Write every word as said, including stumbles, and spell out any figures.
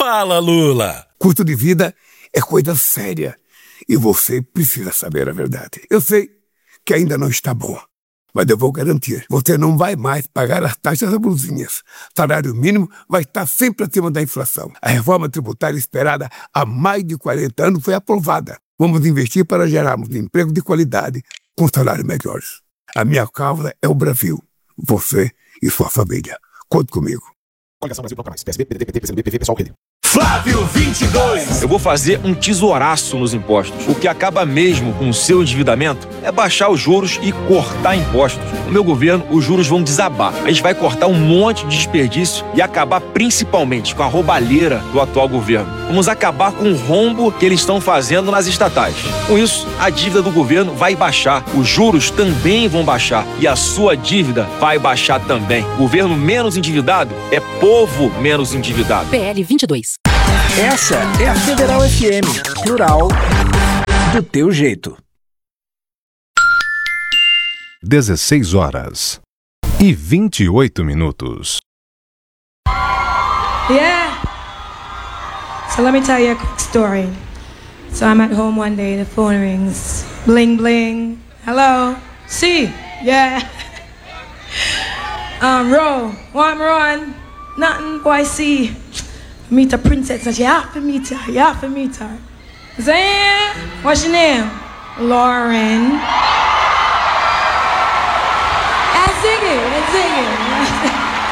Fala, Lula! Custo de vida é coisa séria e você precisa saber a verdade. Eu sei que ainda não está bom, mas eu vou garantir, você não vai mais pagar as taxas abusivas. Salário mínimo vai estar sempre acima da inflação. A reforma tributária esperada há mais de quarenta anos foi aprovada. Vamos investir para gerarmos emprego de qualidade com salários melhores. A minha causa é o Brasil, você e sua família. Conte comigo. Coligação Brasil Proclamais. P S B, P D T, P T, P C B, P V, Pessoal, Rede. Flávio vinte e dois. Eu vou fazer um tesouraço nos impostos. O que acaba mesmo com o seu endividamento é baixar os juros e cortar impostos. No meu governo, os juros vão desabar. A gente vai cortar um monte de desperdício e acabar principalmente com a roubalheira do atual governo. Vamos acabar com o rombo que eles estão fazendo nas estatais. Com isso, a dívida do governo vai baixar, os juros também vão baixar e a sua dívida vai baixar também. Governo menos endividado é povo menos endividado. P L vinte e dois. Essa é a Federal F M, plural, do teu jeito. dezesseis horas e vinte e oito minutos. Yeah. So let me tell you a quick story. So I'm at home one day, the phone rings. Bling bling. Hello. See? Yeah. um, Ro. One run. Nothing. Boy, see. Meet a princess and she have to meet her. You have to meet her. Say, what's your name? Lauren. I sing it. I sing it.